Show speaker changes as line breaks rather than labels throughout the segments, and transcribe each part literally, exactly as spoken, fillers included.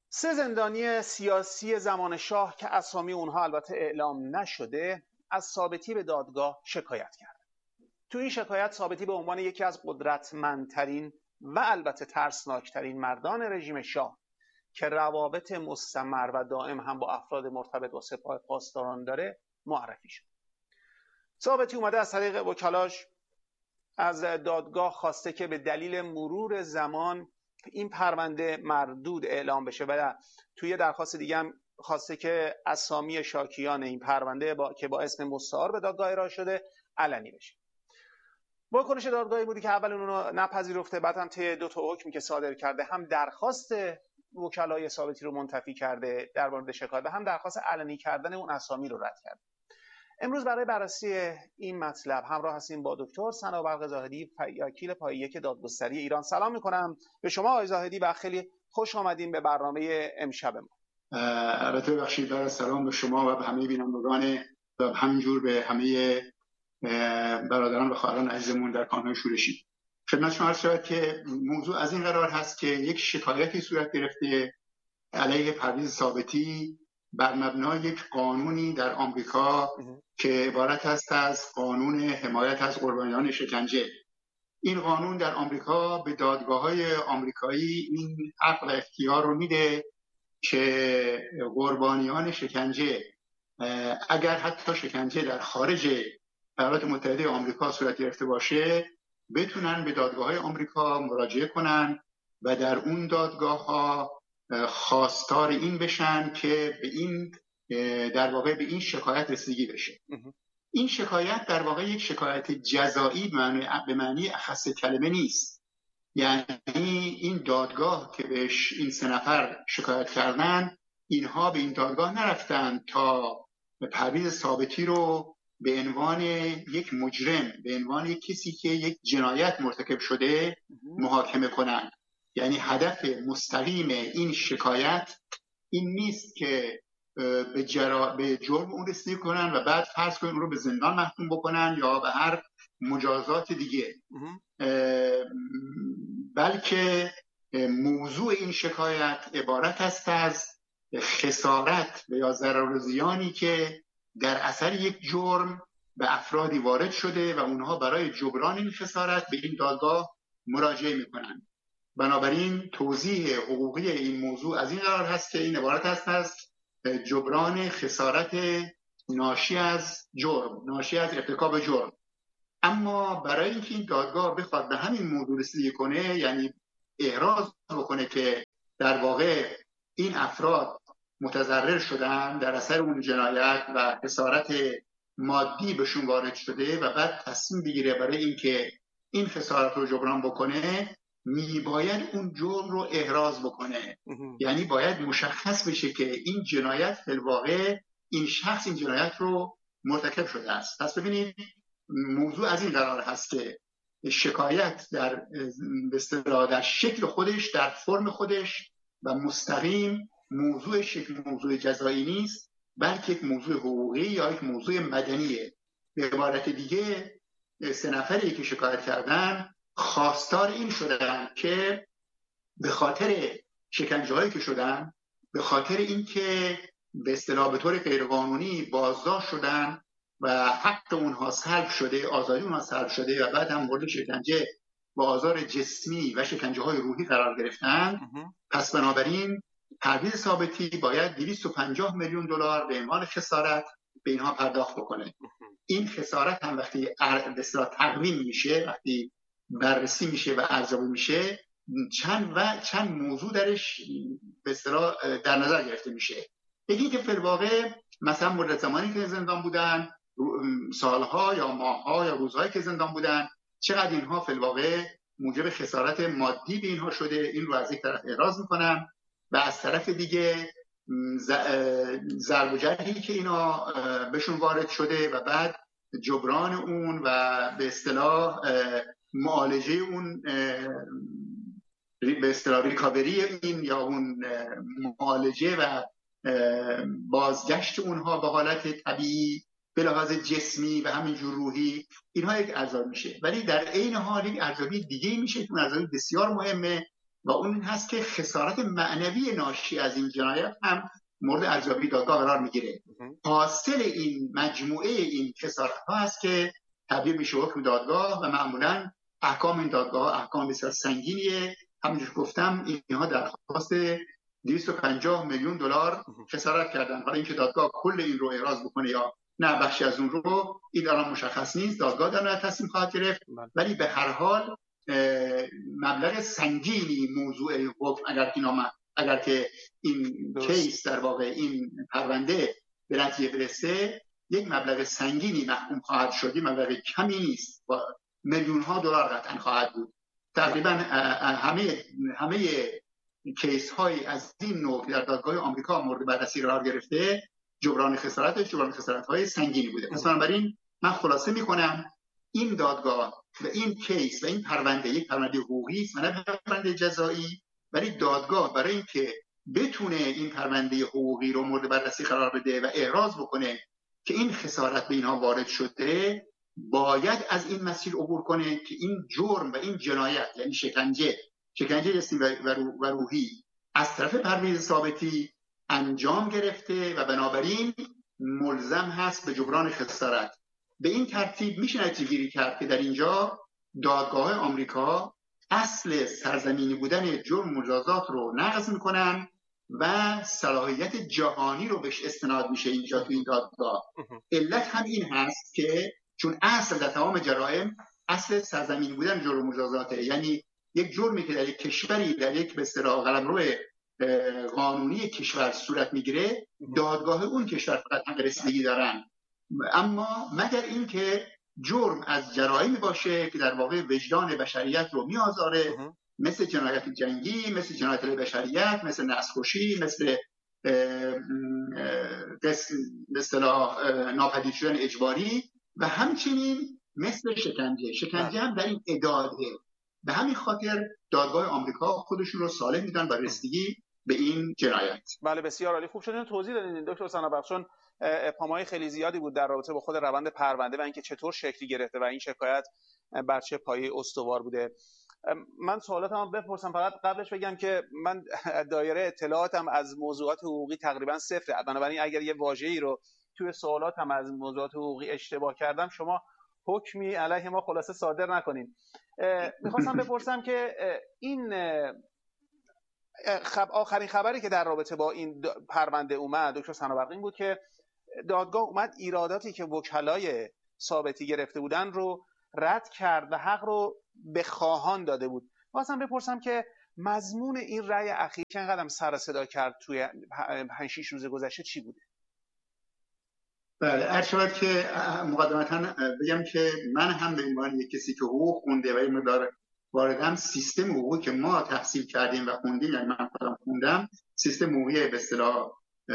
سه زندانی سیاسی زمان شاه که اسامی اونها البته اعلام نشده از ثابتی به دادگاه شکایت کرد. تو این شکایت ثابتی به عنوان یکی از قدرتمندترین و البته ترسناکترین مردان رژیم شاه که روابط مستمر و دائم هم با افراد مرتبط با سپاه پاسداران داره معرفی شد. ثابتی اومده از طریق وکلاش از دادگاه خواسته که به دلیل مرور زمان این پرونده مردود اعلام بشه و توی درخواست دیگه هم خواسته که اسامی شاکیان این پرونده با... که با اسم مستعار به دادگاه ارائه شده علنی بشه. واکنش دادگاهی بودی که اول اون رو نپذیرفته، بعد هم طی دو تا حکمی که صادر کرده هم درخواست وکلای ثابتی رو منتفی کرده در مورد شکایت و هم درخواست علنی کردن اون اسامی رو رد کرده. امروز برای بررسی این مطلب همراه هستیم با دکتر ثنا زاهدی، وکیل پایه یک دادگستری ایران. سلام میکنم به شما آقای زاهدی و خیلی خوش آمدین به برنامه امشب ما.
البته بخشید برای سلام به شما و به همه بینندگان و همینجور به همه برادران و خواهران عزیزمون در کانال شورشی. خدمت شما عرض شود که موضوع از این قرار هست که یک شکایتی صورت گرفته علیه پرویز ثابتی بر مبنای یک قانونی در آمریکا که عبارت است از قانون حمایت از قربانیان شکنجه. این قانون در آمریکا به دادگاه‌های آمریکایی این حق و اختیار رو میده که قربانیان شکنجه اگر حتی شکنجه در خارج ایالات متحده آمریکا صورت گرفته باشه بتونن به دادگاه‌های آمریکا مراجعه کنن و در اون دادگاه‌ها خواستار این بشن که به این در واقع به این شکایت رسیدگی بشه. این شکایت در واقع یک شکایت جزایی به معنی اخص کلمه نیست. یعنی این دادگاه که بهش این سه نفر شکایت کردن، اینها به این دادگاه نرفتن تا پرویز ثابتی رو به عنوان یک مجرم، به عنوان یک کسی که یک جنایت مرتکب شده محاکمه کنن. یعنی هدف مستقیم این شکایت این نیست که به, جرا... به جرم اون رسیدگی کنن و بعد فرض کنن اون رو به زندان محکوم بکنن یا به هر مجازات دیگه، بلکه موضوع این شکایت عبارت است از خسارت و یا ضرر و زیانی که در اثر یک جرم به افرادی وارد شده و اونها برای جبران این خسارت به این دادگاه مراجعه میکنن. بنابراین توضیح حقوقی این موضوع از این قرار هست که این عبارت است از جبران خسارت ناشی از جرم، ناشی از ارتکاب جرم. اما برای اینکه این دادگاه بخواد به همین موضوع رسیدگی کنه، یعنی احراز بکنه که در واقع این افراد متضرر شدن در اثر اون جنایت و خسارت مادی بهشون وارد شده و بعد تصمیم بگیره برای اینکه این خسارت رو جبران بکنه، میباید اون جرم رو احراز بکنه. یعنی باید مشخص بشه که این جنایت فی الواقع این شخص این جنایت رو مرتکب شده است. پس ببینید موضوع از این قرار هست که شکایت در به اصطلاح در شکل خودش، در فرم خودش و مستقیم موضوعش یک موضوع جزایی نیست، بلکه یک موضوع حقوقی یا یک موضوع مدنیه. به عبارت دیگه سه نفری که شکایت کردن خواستار این شدن که به خاطر شکنجه‌هایی که شدن، به خاطر اینکه به اصطلاح به طور غیرقانونی بازداشت شدن و حق اونها سلب شده، آزادی اونها سلب شده و بعد هم مورد شکنجه و آزار جسمی و شکنجه‌های روحی قرار گرفتن، پس بنابراین پرویز ثابتی باید دویست و پنجاه میلیون دلار به عنوان خسارت به اینها پرداخت بکنه. این خسارت هم وقتی به اصطلاح تقویم میشه، وقتی بررسی میشه و ارزیابی میشه، چند و چند موضوع درش به اصطلاح در نظر گرفته میشه. یکی که فی الواقع مثلا مدت زمانی که زندان بودن، سالها یا ماهها یا روزهایی که زندان بودن، چقدر اینها فی الواقع موجب خسارت مادی به اینها شده، این رو از یک طرف احراز میکنن و از طرف دیگه ضرب و جرحی که اینا بهشون وارد شده و بعد جبران اون و به اصطلاح معالجه اون به اصطلاح ریکاوری این یا اون معالجه و بازگشت اونها به حالت طبیعی به لحاظ جسمی و همینجور روحی، اینها یک ارزیابی میشه. ولی در عین حال یک ارزیابی دیگه میشه، اون ارزیابی بسیار مهمه و اون هست که خسارت معنوی ناشی از این جنایت هم مورد ارزیابی دادگاه قرار میگیره. حاصل این مجموعه این خسارت ها هست که تبدیل میشه حکم دادگاه و معمولا احکام این دادگاه احکام بسیار سنگینیه. همونجور گفتم اینها درخواست دویست و پنجاه میلیون دلار خسارت کردن. حالا اینکه دادگاه کل این رو احراز بکنه یا نه بخشی از اون رو، این الان مشخص نیست، دادگاه در نهایت تصمیم خواهد گرفت، ولی به هر حال مبلغ سنگینی موضوع حکم اگر که نامه اگر که این کیس در واقع این پرونده به نتیجه برسه یک مبلغ سنگینی محکوم خواهد شد، مبلغ کمی نیست، میلیون ها دلار قطعا خواهد بود. تقریبا همه همه کیس های از این نوع در دادگاه آمریکا مورد بررسی قرار گرفته جبران خسارتش جبران خسارت های سنگینی بوده. مثلا بنابراین من خلاصه میکنم این دادگاه و این کیس و این پرونده یک پرونده حقوقی است و نه پرونده جزایی، ولی دادگاه برای اینکه بتونه این پرونده حقوقی رو مورد بررسی قرار بده و احراز بکنه که این خسارت به اینها وارد شده، باید از این مسیر عبور کنه که این جرم و این جنایت یعنی شکنجه شکنجه جسمی و روحی از طرف پرویز ثابتی انجام گرفته و بنابراین ملزم هست به جبران خسارت. به این ترتیب میشه نتیجه گیری کرد که در اینجا دادگاه آمریکا اصل سرزمینی بودن جرم مجازات رو نقض میکنن و صلاحیت جهانی رو بهش استناد میشه اینجا تو این دادگاه. علت هم این هست که چون اصل در تمام جرائم اصل سرزمینی بودن جرم مجازاته، یعنی یک جرمی که در یک کشوری در یک به اصطلاح قلمرو قانونی کشور صورت میگیره، دادگاه اون کشور فقط حق رسیدگی دارن، اما مگر اینکه جرم از جرائمی باشه که در واقع وجدان بشریت رو میآزاره، مثل جنایت جنگی، مثل جنایت بشریت، مثل نسل‌کشی، مثل به اصطلاح ناپدید شدن اجباری و همچنین مثل شکنجه. شکنجه هم در این اعداده. به همین خاطر دادگاه آمریکا خودشون رو صالح میدن برای رسیدگی به این جنایت.
بله بسیار عالی، خوب شد اینو توضیح دادین دکتر ثنابخشون. ابهام‌های خیلی زیادی بود در رابطه با خود روند پرونده و اینکه چطور شکلی گرفته و این شکایت بر چه پایه استوار بوده. من سوالاتم بپرسم، فقط قبلش بگم که من دایره اطلاعاتم از موضوعات حقوقی تقریبا صفره، بنابراین اگر یه واژه‌ای رو توی سوالاتم از موضوعات حقوقی اشتباه کردم شما حکمی علیه ما خلاصه صادر نکنین. میخواستم بپرسم که این خب آخرین خبری که در رابطه با این پرونده اومد دکتر ثنابرقی بود که دادگاه اومد ایراداتی که وکلای ثابتی گرفته بودن رو رد کرد و حق رو به خواهان داده بود. واسم بپرسم که مضمون این رأی اخیر که انقدر سر صدا کرد توی پنج شش روز گذشته چی بوده؟
بله، عرض شود که مقدمتاً بگم که من هم به عنوان یک کسی که حقوق خونده و این مقدار واردم سیستم حقوقی که ما تحصیل کردیم و خوندیم، یعنی من خودم خوندم، سیستم حقوقی به اصطلاح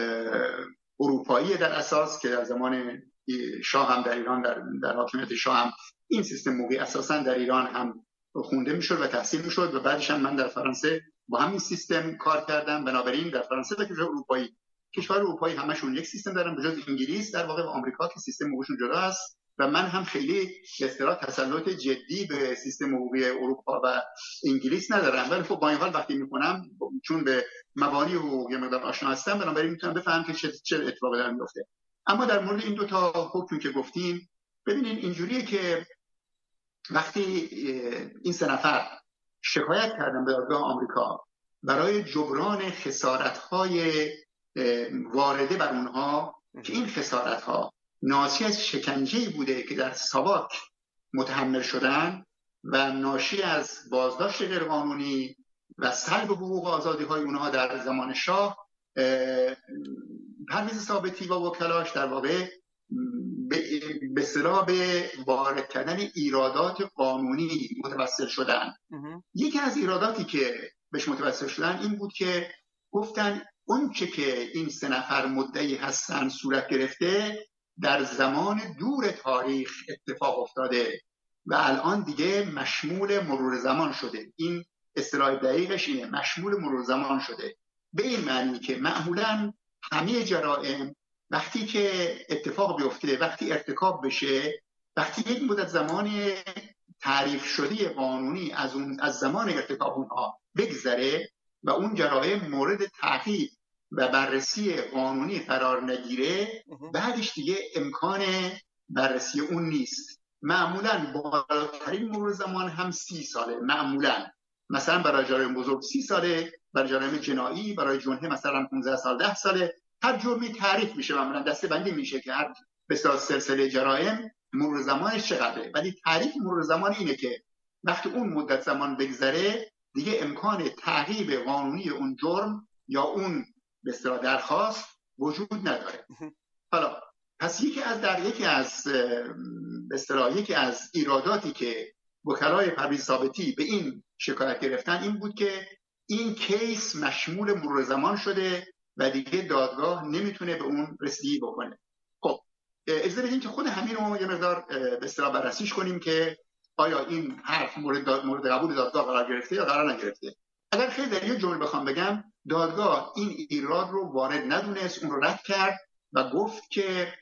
اروپایی در اساس که در زمان شاه هم در ایران در, در حاکمیت شاه هم این سیستم حقوقی اساساً در ایران هم خونده میشد و تحصیل میشد و بعدش هم من در فرانسه با همین سیستم کار کردم. بنابراین در فرانسه و کشور اروپایی کشور اروپایی همشون یک سیستم دارن به جز انگلیس در واقع و آمریکا که سیستم حقوقشون جدا است و من هم خیلی به اصطلاح تسلط جدی به سیستم حقوقی اروپا و انگلیس ندارم، ولی خب با این حال وقتی میکنم چون به مبانی حقوقی مقدار آشنا هستم بنابراین میتونم بفهمم که چه چه اتفاقی داره میفته. اما در مورد این دو تا حکمی که گفتیم، ببینید اینجوریه که وقتی این سه نفر شکایت کردن به دادگاه آمریکا برای جبران خسارت‌های وارده بر اونها که این خسارت‌ها ناشی از شکنجه‌ای بوده که در ساواک متحمل شدن و ناشی از بازداشت غیرقانونی و سلب حقوق و آزادی‌های اونها در زمان شاه، پرویز ثابتی و وکلاش در واقع به اصطلاح به وارد کردن ایرادات قانونی متوسل شدن. یکی از ایراداتی که بهش متوسل شدن این بود که گفتن اون چه که این سه نفر مدعی هستن صورت گرفته در زمان دور تاریخ اتفاق افتاده و الان دیگه مشمول مرور زمان شده. این اصطلاح دقیقش اینه، مشمول مرور زمان شده، به این معنی که معمولاً همه جرائم وقتی که اتفاق بیفته، وقتی ارتکاب بشه، وقتی یک مدت زمان تعریف شده قانونی از اون از زمان ارتکاب اونها بگذره و اون جرایم مورد تعقیب و بررسی قانونی قرار نگیره، بعدش دیگه امکان بررسی اون نیست. معمولاً بالاترین مرور زمان هم سی ساله، معمولاً مثلا برای جرایم بزرگ سی ساله، برای جرایم جنایی برای جنحه مثلا پانزده سال ده ساله. هر جرمی تعریف میشه، معمولاً دسته بندی میشه که هر بسیار سلسله جرایم مرور زمانش چقدره، ولی تعریف مرور زمان اینه که وقتی اون مدت زمان بگذره دیگه امکان تعقیب قانونی اون جرم یا اون به اصطلاح درخواست وجود نداره. حالا پس یکی از در یکی از به اصطلاح یکی از ایراداتی که وکلای پرویز ثابتی به این شکایت گرفتن این بود که این کیس مشمول مرور زمان شده و دیگه دادگاه نمیتونه به اون رسیدگی بکنه. خب اجازه بدین که خود همین رو یه مقدار به اصطلاح بررسیش کنیم که آیا این حرف مورد مورد قبول دادگاه قرار گرفته یا قرار نگرفته. اگر خیلی در یه جمله بخوام بگم، دادگاه این ایراد رو وارد ندونست، اون رو رد کرد و گفت که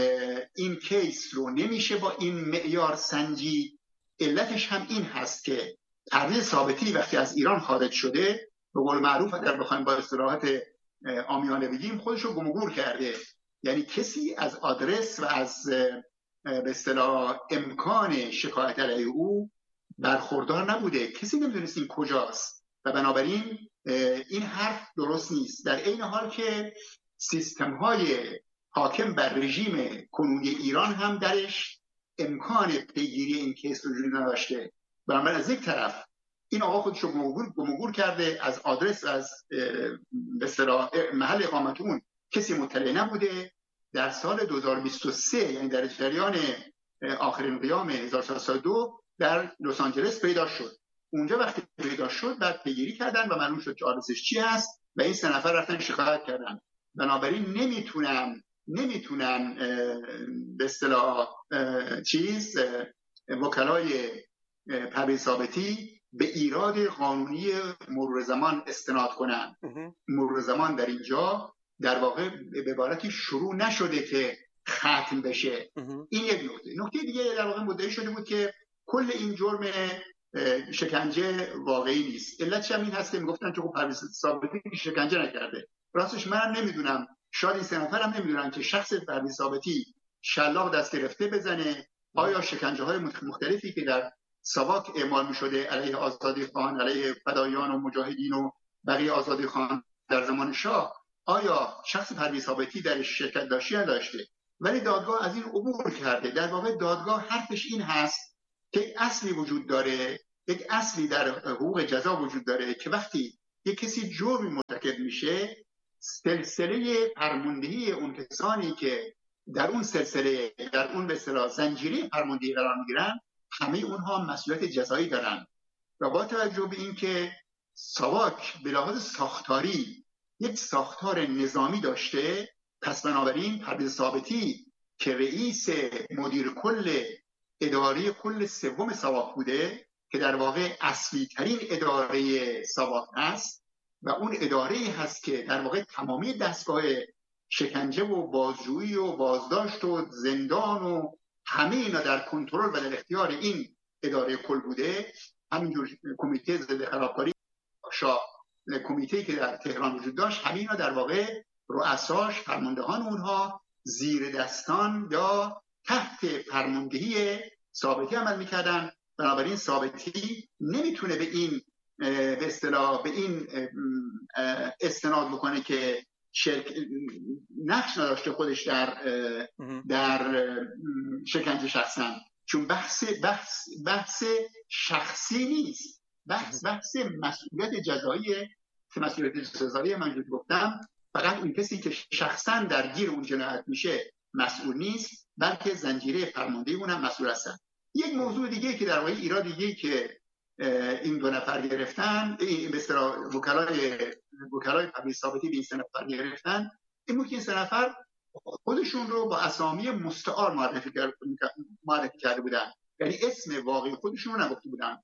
این کیس رو نمیشه با این معیار سنجی. علتش هم این هست که پرویز ثابتی وقتی از ایران خارج شده، به قول معروف اگر بخوایم با اصطلاحات عامیانه بگیم، خودش رو گم و گور کرده. یعنی کسی از آدرس و از به اصطلاح امکان شکایت علیه او برخوردار نبوده، کسی نمیدونست این کجاست و بنابراین این حرف درست نیست. در این حال که سیستم های حاکم بر رژیم کنونی ایران هم درش امکان پیگیری این کیس رو وجود نداشته. بنابراین از یک طرف این آقا خودش رو گم و گور کرده، از آدرس و از به اصطلاح محل اقامت اون کسی مطلع نبوده. در سال دو هزار و بیست و سه یعنی در جریان آخرین قیام هزار و سیصد و دو در لس آنجلس پیدا شد. اونجا وقتی پیدا شد بعد پیگیری کردن و معلوم شد که آدرسش چی هست و این سه نفر رفتن شکایت کردن. بنابراین نمیتونن نمیتونن به اصطلاح چیز وکلای پرویز ثابتی به ایراد قانونی مرور زمان استناد کنن. مرور زمان در اینجا در واقع به عبارتی شروع نشده که ختم بشه. این یک نکته. نکته دیگه در واقع مدعی شده بود که کل این جرم شکنجه واقعی نیست. علتش هم این هست که میگفتن که خب پرویز ثابتی شکنجه نکرده. راستش منم نمیدونم، شاید این سه نفرم نمیدونن که شخص پرویز ثابتی شلاق دست گرفته بزنه. آیا شکنجه های مختلفی که در ساواک اعمال میشده علیه آزادی خان، علیه فداییان و مجاهدین و بقیه آزادی خان در زمان شاه، آیا شخص پرویز ثابتی در شرکت داشته یا نداشته؟ ولی دادگاه از این عبور کرده. در واقع دادگاه حرفش این هست که اصلی وجود داره، یک اصلی در حقوق جزا وجود داره که وقتی یک کسی جرمی مرتکب میشه، سلسله فرماندهی اون کسانی که در اون سلسله در اون به اصطلاح زنجیره فرماندهی قرار میگیرن، همه اونها مسئولیت جزایی دارن. و با توجه به این که ساواک به لحاظ ساختاری یک ساختار نظامی داشته، پس بنابراین پرویز ثابتی که رئیس مدیر کل اداره کل سوم ساواک بوده که در واقع اصلی ترین اداره ساواک هست و اون اداره هست که در واقع تمامی دستگاه شکنجه و بازجویی و بازداشت و زندان و همه اینا در کنترل و در اختیار این اداره کل بوده. همینجور کمیته ضد خرابکاری شاه، کمیته‌ای که در تهران وجود داشت، همه اینا در واقع رؤساش، فرماندهان اونها زیر دستان یا تحت فرماندهی ثابتی عمل میکردن. بنابراین ثابتی نمیتونه به این به اصطلاح به این استناد بکنه که شرک نقش نداشته خودش در در شکنجه شخصا، چون بحث بحث بحث شخصی نیست، بحث بحث مسئولیت جزایی که مسئولیت جزایی من گفتم فقط اون کسی که شخصا درگیر اون جنایت میشه مسئول نیست، بلکه زنجیره فرماندهی اون هم مسئول هستن. یک موضوع دیگه که در واقع ایراد دیگه که این دو نفر گرفتن، این به اصطلاح وکلای وکلای پرویز ثابتی به این سه نفر گرفتن، این بود که این سه نفر خودشون رو با اسامی مستعار معرفی معرفی کرده بودن، یعنی اسم واقعی خودشون رو نگفته بودن.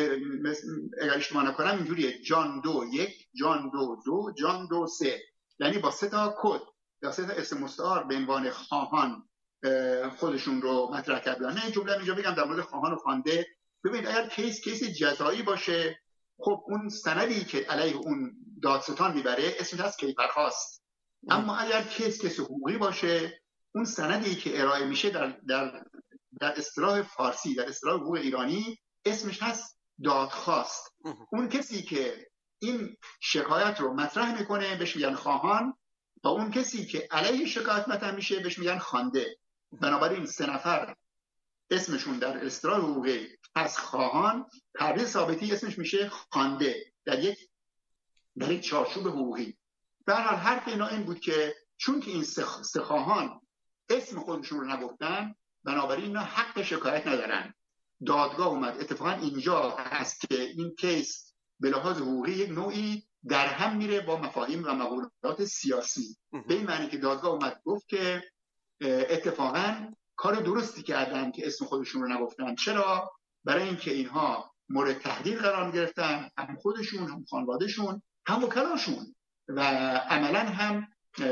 اگر اشتباه نکنم اینجوریه: جان دو یک، جان دو دو، جان دو سه، یعنی با سه تا کد یا سه تا اسم مستعار به عنوان خواهان خودشون رو مطرح کردن. نه جمله اینجا بگم در مورد خواهان و خوانده ببینید اگر کیس کیس جزایی باشه، خب اون سندی که علیه اون دادستان میبره اسمش از کیفرخواست. اما اگر کیس کیس حقوقی باشه، اون سندی که ارائه میشه در در در اصطلاح فارسی، در اصطلاح حقوق ایرانی اسمش هست دادخواست. اون کسی که این شکایت رو مطرح میکنه بهش میگن خواهان و اون کسی که علیه شکایت مطرح میشه بهش میگن خوانده. بنابراین سه نفر اسمشون در اصطلاح حقوقی از خواهان، پرویز ثابتی اسمش میشه خوانده در یک در یک چارچوب حقوقی. به هر حال حرف اینا این بود که چون که این سه خواهان اسم خودشون رو نگفتن، بنابراین اینا حق شکایت ندارن. دادگاه اومد. اتفاقا اینجا هست که این کیس به لحاظ حقوقی یک نوعی در هم میره با مفاهیم و مقولات سیاسی، به این معنی که دادگاه اومد گفت که اتفاقا کار درستی کردن که اسم خودشون رو نگفتن. چرا؟ برای اینکه اینها مورد تهدید قرار گرفتن، هم خودشون، هم خانوادهشون، هم وکلاشون، و عملا هم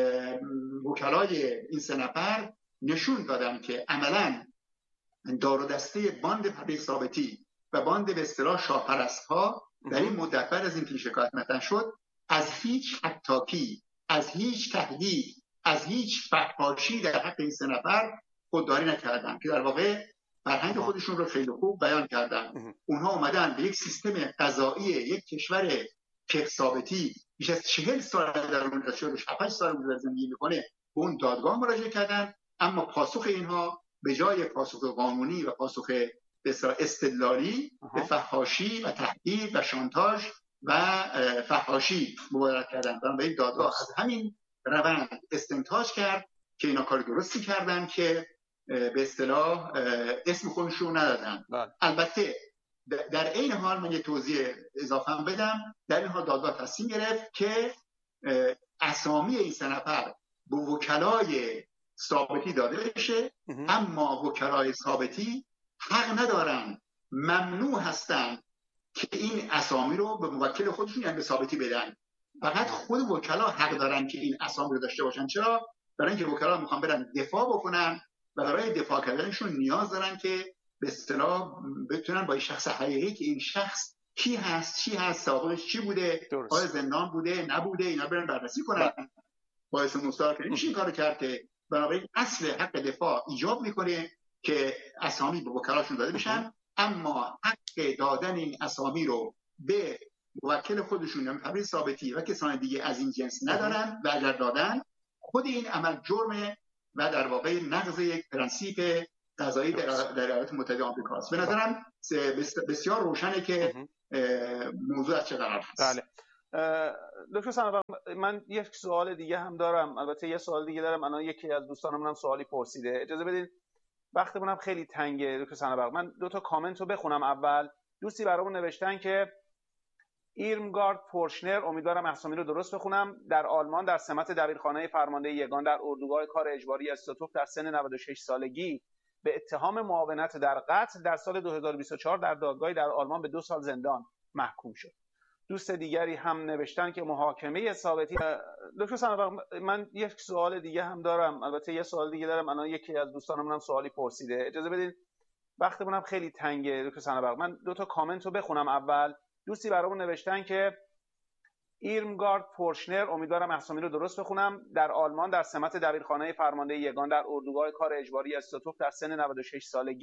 وکلای این سه نفر نشون دادن که عملا دار و دسته باند پرویز ثابتی و باند به اصطلاح شاهپرست‌ها در این مدت بعد از اینکه شکایت مطرح شد از هیچ حتی، از هیچ تهدید، از هیچ فحاشی در حق این سه نفر خودداری نکردن که در واقع فرهنگ خودشون رو خیلی خوب بیان کردن. اونها اومدن به یک سیستم قضایی یک کشور که ثابتی بیش از چهل سال در اون هفت سال در زندگی میکنه به اون دادگاه مراجعه کردن، اما پاسخ اینها به جای پاسخ قانونی و پاسخ استدلالی به فحاشی و تهدید و شانتاژ و فحاشی مبادرت کردن. بنابراین دادگاه از همین روند استنتاج کرد که اینا کار درستی کردن که به اصطلاح اسم خودشون ندادن. البته در این حال من یه توضیح اضافه هم بدم، در این حال دادگاه تصمیم گرفت که اسامی این سه نفر به وکلای ثابتی داده بشه، اما وکلای ثابتی حق ندارن، ممنوع هستن که این اسامی رو به موکل خودشون یعنی به ثابتی بدن. فقط خود وکلا حق دارن که این اسامی رو داشته باشن. چرا؟ برای اینکه وکلا میخوان برن دفاع بکنن و برای دفاع کردنشون نیاز دارن که به اصطلاح بتونن با این شخص حقیقی که این شخص کی هست، چی هست، سابقش چی بوده، آیا زندان بوده، نبوده، اینا برن بررسی کنن. باعث مستعار که این کارو کرده. بنابراین اصل حق دفاع ایجاب میکنه که اسامی به وکلاشون داده بشن، اما حق دادن این اسامی رو به موکل خودشون یعنی پرویز ثابتی و کسان دیگه از این جنس ندارن و اگر دادن خود این عمل جرمه و در واقع نقض یک پرنسیپ قضایی در ایالات متحده آمریکا است. به نظرم بسیار روشنه که موضوع از چه قرار هست.
بله. دکتر صنعبر، من یک سوال دیگه هم دارم. البته یه سوال دیگه دارم. الان یکی از دوستانم هم سوالی پرسیده. اجازه بدید، وقتمون هم خیلی تنگه دکتر صنعبر. من دو تا کامنت رو بخونم. اول دوستی برامون نوشتن که ایرمگارد پورشنر، امیدوارم اسامی رو درست بخونم، در آلمان در سمت دبیرخانه فرمانده یگان در اردوگاه کار اجباری استوتوف در سن نود و شش سالگی به اتهام معاونت در قتل در سال دو هزار و بیست و چهار در دادگاهی در آلمان به دو سال زندان محکوم شد. دوست دیگری هم نوشتن که محاکمه ثابتی. دکتر صنعبر، من یک سوال دیگه هم دارم. البته یه سوال دیگه دارم. الان یکی از دوستانم هم سوالی پرسیده. اجازه بدید، وقتمون هم خیلی تنگه دکتر صنعبر. من دو تا کامنت رو بخونم. اول دوستی برامون نوشتن که ایرمگارد پورشنر، امیدوارم اسامی رو درست بخونم، در آلمان در سمت دبیرخانه فرمانده یگان در اردوگاه کار اجباری استوتوف در سن نود و شش سالگی